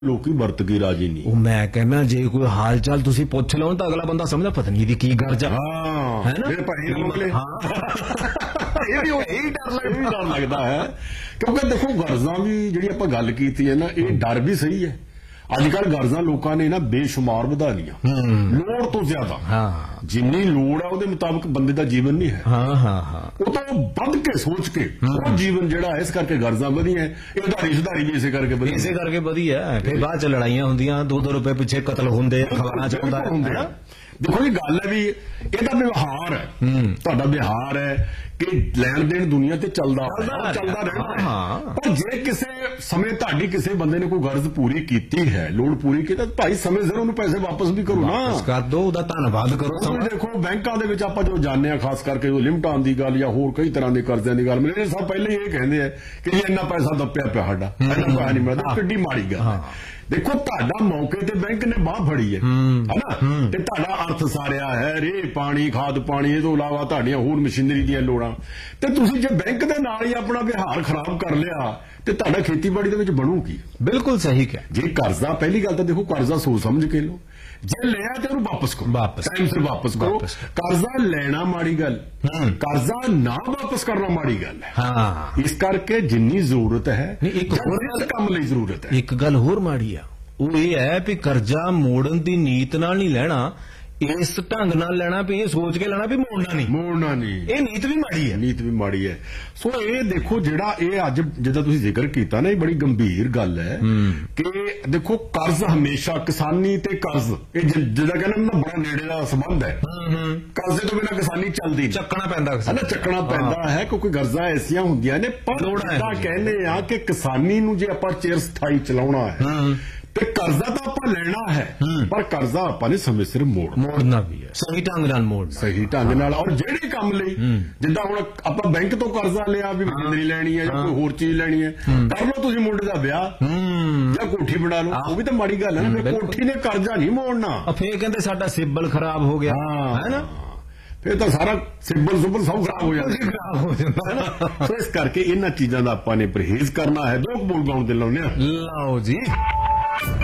ਲੋਕੀ ਵਰਤ ਕੇ ਰਾਜੀ ਨਹੀਂ। ਉਹ ਮੈਂ ਕਹਿੰਦਾ ਜੇ ਕੋਈ ਹਾਲ ਚਾਲ ਤੁਸੀਂ ਪੁੱਛ ਲਓ ਤਾਂ ਅਗਲਾ ਬੰਦਾ ਸਮਝਦਾ ਪਤਾ ਨਹੀਂ ਇਹਦੀ ਕੀ ਗਰਜ ਆ। ਹਾਂ ਹੈ ਨਾ ਫਿਰ ਭਾਈ ਰੋਕਲੇ ਇਹ ਵੀ ਉਹੀ ਡਰ ਲੱਗਦਾ ਹੈ ਕਿਉਂਕਿ ਦੇਖੋ ਗਰਜ਼ਾਂ ਵੀ ਜਿਹੜੀ ਆਪਾਂ ਗੱਲ ਕੀਤੀ ਹੈ ਨਾ ਇਹ ਡਰ ਵੀ ਸਹੀ ਹੈ। ਅੱਜ ਕੱਲ ਗਰਜ਼ਾਂ ਲੋਕਾਂ ਨੇ ਨਾ ਬੇਸ਼ੁਮਾਰ ਵਧਾ ਲੀਆਂ ਲੋੜ ਤੋਂ ਜ਼ਿਆਦਾ। ਹਾਂ ਜਿੰਨੀ ਲੋੜ ਹੈ ਉਹਦੇ ਮੁਤਾਬਕ ਬੰਦੇ ਦਾ ਜੀਵਨ ਨਹੀਂ ਹੈ। ਹਾਂ ਉਹ ਤਾਂ ਵੱਧ ਕੇ ਸੋਚ ਕੇ ਉਹ ਜੀਵਨ ਜਿਹੜਾ ਇਸ ਕਰਕੇ ਗਰਜ਼ਾਂ ਵਧੀਆਂ ਇਹ ਉਧਾਰੀ ਸੁਧਾਰੀ ਵੀ ਇਸੇ ਕਰਕੇ ਵਧੀਆ। ਫਿਰ ਬਾਅਦ ਚ ਲੜਾਈਆਂ ਹੁੰਦੀਆਂ 2-2 ਰੁਪਏ ਪਿੱਛੇ ਕਤਲ ਹੁੰਦੇ ਖਬਰਾਂ ਚ ਹੁੰਦਾ। ਦੇਖੋ ਇਹ ਗੱਲ ਹੈ ਵੀ ਇਹਦਾ ਵਿਵਹਾਰ ਹੈ ਤੁਹਾਡਾ ਵਿਵਹਾਰ ਹੈ ਕਿ ਲੈਣ ਦੇਣ ਦੁਨੀਆ ਤੇ ਚੱਲਦਾ ਰਹਿੰਦਾ। ਪਰ ਜੇ ਕਿਸੇ ਸਮੇਂ ਤੁਹਾਡੀ ਕਿਸੇ ਬੰਦੇ ਨੇ ਕੋਈ ਗਰਜ਼ ਪੂਰੀ ਕੀਤੀ ਹੈ ਲੋੜ ਪੂਰੀ ਕੀਤੀ ਤਾਂ ਭਾਈ ਸਮੇਂ ਸਿਰ ਉਹਨੂੰ ਪੈਸੇ ਵਾਪਸ ਵੀ ਕਰੋ ਨਾ। ਕਰ ਦੋ ਉਹਦਾ ਧੰਨਵਾਦ ਕਰੋ। ਦੇਖੋ ਬੈਂਕਾਂ ਦੇ ਵਿੱਚ ਆਪਾਂ ਜੋ ਜਾਣਦੇ ਹਾਂ ਖਾਸ ਕਰਕੇ ਜੋ ਲਿਮਟਾਂ ਦੀ ਗੱਲ ਜਾਂ ਹੋਰ ਕਈ ਤਰ੍ਹਾਂ ਦੇ ਕਰਜ਼ਿਆਂ ਦੀ ਗੱਲ ਮੇਰੇ ਸਭ ਪਹਿਲੇ ਇਹ ਕਹਿੰਦੇ ਆ ਕਿ ਇੰਨਾ ਪੈਸਾ ਦੱਪਿਆ ਪਿਆ ਸਾਡਾ ਇੰਨਾ ਪੈਸਾ ਨਹੀਂ ਮਿਲਦਾ ਕਿੱਡੀ ਮਾੜੀ ਗੱਲ ਹੈ। ਦੇਖੋ ਤੁਹਾਡਾ ਮੌਕੇ ਤੇ ਬੈਂਕ ਨੇ ਬਾਹ ਫੜੀ ਹੈ ਹਨਾ ਤੇ ਤੁਹਾਡਾ ਅਰਥ ਸਾਰਿਆ ਹੈ ਰੇ ਪਾਣੀ ਖਾਦ ਪਾਣੀ ਇਹ ਤੋਂ ਇਲਾਵਾ ਤੁਹਾਡੀਆਂ ਹੋਰ ਮਸ਼ੀਨਰੀ ਦੀਆਂ ਲੋੜਾਂ ਤੇ ਤੁਸੀਂ ਜੇ ਬੈਂਕ ਦੇ ਨਾਲ ਹੀ ਆਪਣਾ ਵਿਹਾਰ ਖਰਾਬ ਕਰ ਲਿਆ ਤੇ ਤੁਹਾਡਾ ਖੇਤੀਬਾੜੀ ਦੇ ਵਿੱਚ ਬਣੂ ਕੀ। ਬਿਲਕੁਲ ਸਹੀ ਕਿਹਾ। ਜੇ ਕਰਜ਼ਾ ਪਹਿਲੀ ਗੱਲ ਤਾਂ ਦੇਖੋ ਕਰਜ਼ਾ ਸੋਚ ਸਮਝ ਕੇ ਲਓ ਜੇ ਲਿਆ ਤੇ ਉਹਨੂੰ ਵਾਪਸ ਕਰੋ ਟਾਈਮ ਸਿਰ ਵਾਪਸ ਕਰੋ। ਕਰਜ਼ਾ ਲੈਣਾ ਮਾੜੀ ਗੱਲ ਕਰਜ਼ਾ ਨਾ ਵਾਪਸ ਕਰਨਾ ਮਾੜੀ ਗੱਲ ਹੈ। ਹਾਂ ਇਸ ਕਰਕੇ ਜਿੰਨੀ ਜ਼ਰੂਰਤ ਹੈ ਇੱਕ ਹੋਰ ਕੰਮ ਲਈ ਜ਼ਰੂਰਤ ਹੈ। ਇੱਕ ਗੱਲ ਹੋਰ ਮਾੜੀ ਆ ਉਹ ਇਹ ਹੈ ਵੀ ਕਰਜ਼ਾ ਮੋੜਨ ਦੀ ਨੀਤ ਨਾਲ ਨਹੀਂ ਲੈਣਾ ਇਸ ਢੰਗ ਨਾਲ ਲੈਣਾ ਵੀ ਇਹ ਸੋਚ ਕੇ ਲੈਣਾ ਵੀ ਮੋੜਨਾ ਨਹੀਂ ਇਹ ਨੀਤ ਵੀ ਮਾੜੀ ਹੈ। ਸੋ ਇਹ ਦੇਖੋ ਜਿਹੜਾ ਇਹ ਅੱਜ ਜਿੱਦਾਂ ਤੁਸੀਂ ਜ਼ਿਕਰ ਕੀਤਾ ਨਾ ਇਹ ਬੜੀ ਗੰਭੀਰ ਗੱਲ ਹੈ ਕਿ ਦੇਖੋ ਕਰਜ਼ ਹਮੇਸ਼ਾ ਕਿਸਾਨੀ ਤੇ ਕਰਜ਼ ਇਹ ਜਿੱਦਾਂ ਕਹਿੰਦੇ ਨਾ ਬੜਾ ਨੇੜੇ ਦਾ ਸੰਬੰਧ ਹੈ। ਕਰਜ਼ੇ ਤੋਂ ਬਿਨਾਂ ਕਿਸਾਨੀ ਚੱਲਦੀ ਨਹੀਂ ਚੱਕਣਾ ਪੈਂਦਾ ਹੈ ਕਿਉਂਕਿ ਗਰਜ਼ਾਂ ਐਸੀਆਂ ਹੁੰਦੀਆਂ ਨੇ ਪਰ ਜਿੱਦਾਂ ਕਹਿੰਦੇ ਆ ਕਿ ਕਿਸਾਨੀ ਨੂੰ ਜੇ ਆਪਾਂ ਚਿਰ ਸਥਾਈ ਚਲਾਉਣਾ ਹੈ ਤੇ ਕਰਜ਼ਾ ਤਾਂ ਆਪਾਂ ਲੈਣਾ ਹੈ ਪਰ ਕਰਜ਼ਾ ਆਪਾਂ ਨੇ ਸਮੇਂ ਸਿਰ ਮੋੜਨਾ ਵੀ ਹੈ ਸਹੀ ਢੰਗ ਨਾਲ ਔਰ ਜਿਹੜੇ ਕੰਮ ਲਈ ਜਿੱਦਾਂ ਹੁਣ ਆਪਾਂ ਬੈਂਕ ਤੋਂ ਕਰਜ਼ਾ ਲਿਆ ਵੀ ਮਸ਼ੀਨਰੀ ਲੈਣੀ ਹੈ ਜਾਂ ਕੋਈ ਹੋਰ ਚੀਜ਼ ਲੈਣੀ ਹੈ ਕਰ ਲਓ ਤੁਸੀਂ ਮੁੰਡੇ ਦਾ ਵਿਆਹ ਜਾਂ ਕੋਠੀ ਬਣਾ ਲਓ ਉਹ ਵੀ ਤਾਂ ਮਾੜੀ ਗੱਲ ਹੈ ਨਾ ਕੋਠੀ ਨੇ ਕਰਜ਼ਾ ਨਹੀਂ ਮੋੜਨਾ ਫੇਰ ਕਹਿੰਦੇ ਸਾਡਾ ਸਿਬਲ ਖਰਾਬ ਹੋ ਗਿਆ ਹੈ ਨਾ ਫਿਰ ਤਾਂ ਸਾਰਾ ਸਿਬਲ ਸਭ ਖਰਾਬ ਹੋ ਜਾਂਦਾ ਸੋ ਇਸ ਕਰਕੇ ਇਹਨਾਂ ਚੀਜ਼ਾਂ ਦਾ ਆਪਾਂ ਨੇ ਪਰਹੇਜ਼ ਕਰਨਾ ਹੈ। 2 ਬੋਲ ਗਾਉਣ ਦੇ ਲਾਉਣੇ ਲਓ ਜੀ।